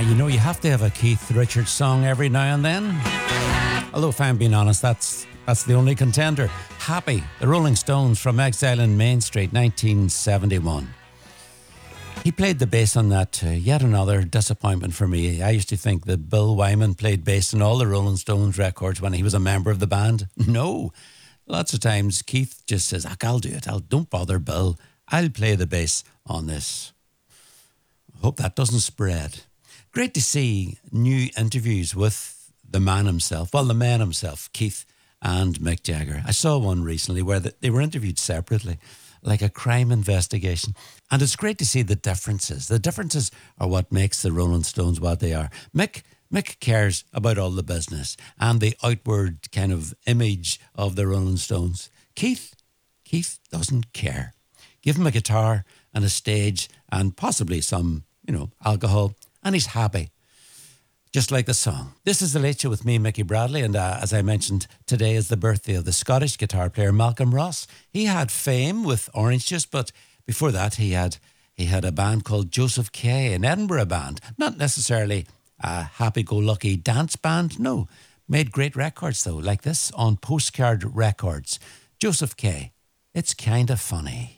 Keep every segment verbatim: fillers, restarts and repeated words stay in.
You know, you have to have a Keith Richards song every now and then. Although, if I'm being honest, that's that's the only contender. Happy, the Rolling Stones from Exile in Main Street, nineteen seventy-one. He played the bass on that, uh, yet another disappointment for me. I used to think that Bill Wyman played bass on all the Rolling Stones records when he was a member of the band. No. Lots of times Keith just says, I'll do it. I'll don't bother Bill. I'll play the bass on this. I hope that doesn't spread. Great to see new interviews with the man himself, well, the man himself, Keith and Mick Jagger. I saw one recently where they were interviewed separately, like a crime investigation. And it's great to see the differences. The differences are what makes the Rolling Stones what they are. Mick, Mick cares about all the business and the outward kind of image of the Rolling Stones. Keith, Keith doesn't care. Give him a guitar and a stage and possibly some, you know, alcohol, and he's happy. Just like the song. This is The Late Show with me, Mickey Bradley, and uh, as I mentioned, today is the birthday of the Scottish guitar player Malcolm Ross. He had fame with Orange Juice, but before that he had he had a band called Joseph K, an Edinburgh band. Not necessarily a happy-go-lucky dance band, no. Made great records though, like this on Postcard Records. Joseph K, It's Kinda Funny.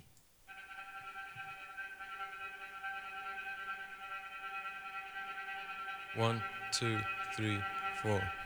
One, two, three, four.